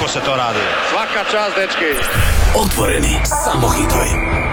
Kako se to radi? Svaka čast, dečki. Otvoreni samo hitovi.